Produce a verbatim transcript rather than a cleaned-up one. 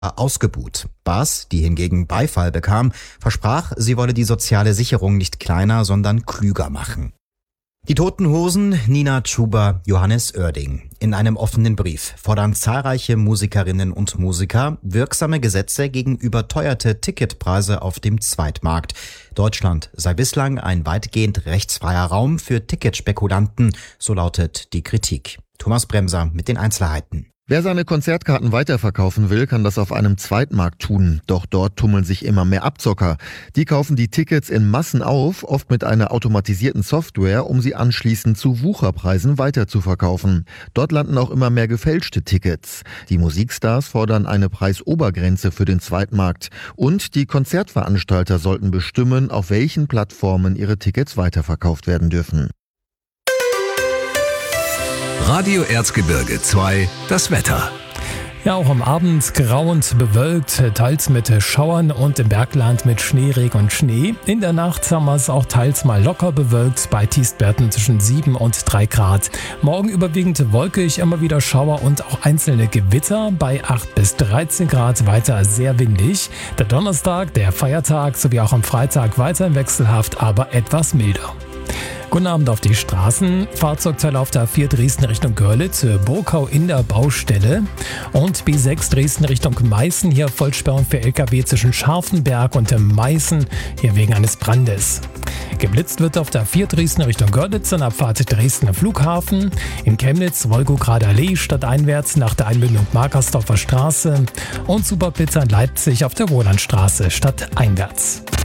ausgebuht. Baas, die hingegen Beifall bekam, versprach, sie wolle die soziale Sicherung nicht kleiner, sondern klüger machen. Die Toten Hosen, Nina Chuba, Johannes Oerding. In einem offenen Brief fordern zahlreiche Musikerinnen und Musiker wirksame Gesetze gegen überteuerte Ticketpreise auf dem Zweitmarkt. Deutschland sei bislang ein weitgehend rechtsfreier Raum für Ticketspekulanten, so lautet die Kritik. Thomas Bremser mit den Einzelheiten. Wer seine Konzertkarten weiterverkaufen will, kann das auf einem Zweitmarkt tun. Doch dort tummeln sich immer mehr Abzocker. Die kaufen die Tickets in Massen auf, oft mit einer automatisierten Software, um sie anschließend zu Wucherpreisen weiterzuverkaufen. Dort landen auch immer mehr gefälschte Tickets. Die Musikstars fordern eine Preisobergrenze für den Zweitmarkt. Und die Konzertveranstalter sollten bestimmen, auf welchen Plattformen ihre Tickets weiterverkauft werden dürfen. Radio Erzgebirge zwei, das Wetter. Ja, auch am Abend grauend bewölkt, teils mit Schauern und im Bergland mit Schneeregen und Schnee. In der Nacht haben wir es auch teils mal locker bewölkt, bei Tiefstwerten zwischen sieben und drei Grad. Morgen überwiegend wolkig, immer wieder Schauer und auch einzelne Gewitter, bei acht bis dreizehn Grad, weiter sehr windig. Der Donnerstag, der Feiertag sowie auch am Freitag weiterhin wechselhaft, aber etwas milder. Guten Abend auf die Straßen. Fahrzeugteile auf der A vier Dresden Richtung Görlitz, Burgau in der Baustelle. Und B sechs Dresden Richtung Meißen. Hier Vollsperrung für L K W zwischen Scharfenberg und Meißen, hier wegen eines Brandes. Geblitzt wird auf der A vier Dresden Richtung Görlitz an Abfahrt Dresdner Flughafen. In Chemnitz Wolgograder Allee stadteinwärts nach der Einbindung Markersdorfer Straße. Und Superblitzer in Leipzig auf der Rolandstraße stadteinwärts.